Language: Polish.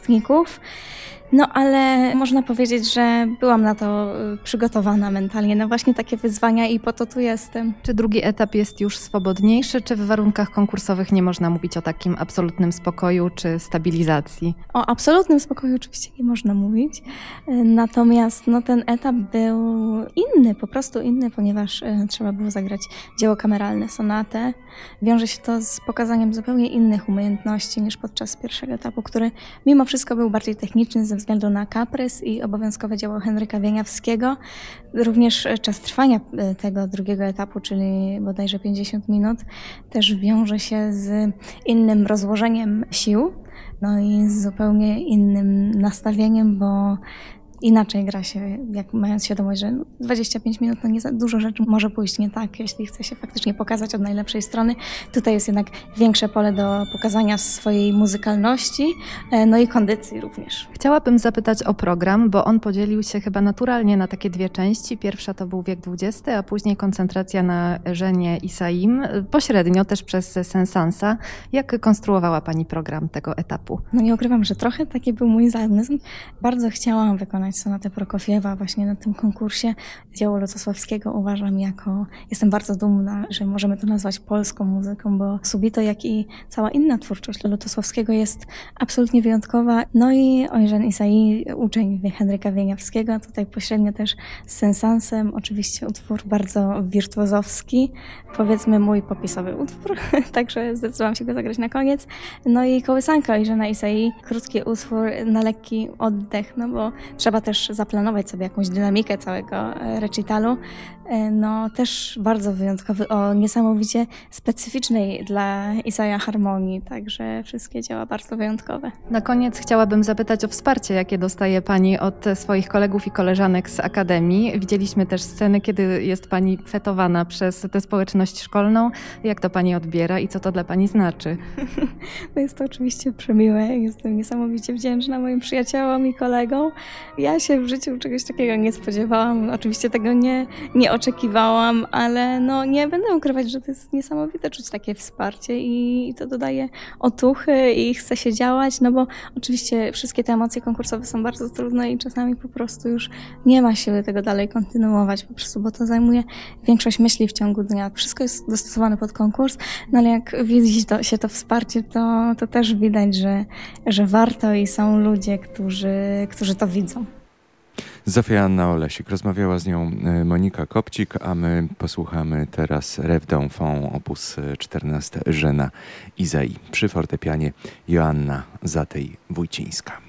uczestników. No ale można powiedzieć, że byłam na to przygotowana mentalnie, na właśnie takie wyzwania i po to tu jestem. Czy drugi etap jest już swobodniejszy, czy w warunkach konkursowych nie można mówić o takim absolutnym spokoju czy stabilizacji? O absolutnym spokoju oczywiście nie można mówić, natomiast ten etap był inny, po prostu inny, ponieważ trzeba było zagrać dzieło kameralne, sonatę. Wiąże się to z pokazaniem zupełnie innych umiejętności niż podczas pierwszego etapu, który mimo wszystko był bardziej techniczny ze względu na kaprys i obowiązkowe dzieło Henryka Wieniawskiego. Również czas trwania tego drugiego etapu, czyli bodajże 50 minut, też wiąże się z innym rozłożeniem sił. No i z zupełnie innym nastawieniem, bo inaczej gra się, jak mając świadomość, że 25 minut nie za dużo rzeczy może pójść nie tak, jeśli chce się faktycznie pokazać od najlepszej strony. Tutaj jest jednak większe pole do pokazania swojej muzykalności, no i kondycji również. Chciałabym zapytać o program, bo on podzielił się chyba naturalnie na takie dwie części. Pierwsza to był wiek XX, a później koncentracja na Żenie i Saim, pośrednio też przez Saint-Sansa. Jak konstruowała Pani program tego etapu? No nie ukrywam, że trochę taki był mój zamysł. Bardzo chciałam wykonać sonatę Prokofiewa właśnie na tym konkursie. Dzieło Lutosławskiego jestem bardzo dumna, że możemy to nazwać polską muzyką, bo Subito, jak i cała inna twórczość Lutosławskiego jest absolutnie wyjątkowa. No i Eugène Ysaÿe, uczeń Henryka Wieniawskiego, tutaj pośrednio też z Saint-Saënsem, oczywiście utwór bardzo wirtuozowski, powiedzmy mój popisowy utwór, także zdecydowałam się go zagrać na koniec. No i kołysanka Eugène'a Ysaÿe, krótki utwór na lekki oddech, no bo trzeba też zaplanować sobie jakąś dynamikę całego recitalu. No też bardzo wyjątkowy, o niesamowicie specyficznej dla Isaia harmonii, także wszystkie dzieła bardzo wyjątkowe. Na koniec chciałabym zapytać o wsparcie, jakie dostaje Pani od swoich kolegów i koleżanek z Akademii. Widzieliśmy też sceny, kiedy jest Pani fetowana przez tę społeczność szkolną. Jak to Pani odbiera i co to dla Pani znaczy? No jest to oczywiście przemiłe. Jestem niesamowicie wdzięczna moim przyjaciołom i kolegom. Ja się w życiu czegoś takiego nie spodziewałam. Oczywiście tego nie oczekiwałam, ale nie będę ukrywać, że to jest niesamowite czuć takie wsparcie i to dodaje otuchy i chce się działać, no bo oczywiście wszystkie te emocje konkursowe są bardzo trudne i czasami po prostu już nie ma siły tego dalej kontynuować po prostu, bo to zajmuje większość myśli w ciągu dnia. Wszystko jest dostosowane pod konkurs, no ale jak widzi się to wsparcie, to też widać, że warto i są ludzie, którzy to widzą. Zofia Anna Olesik. Rozmawiała z nią Monika Kopcik, a my posłuchamy teraz Rêve d'enfant op. 14 Żena Ysaÿe. Przy fortepianie Joanna Zatej-Wójcińska.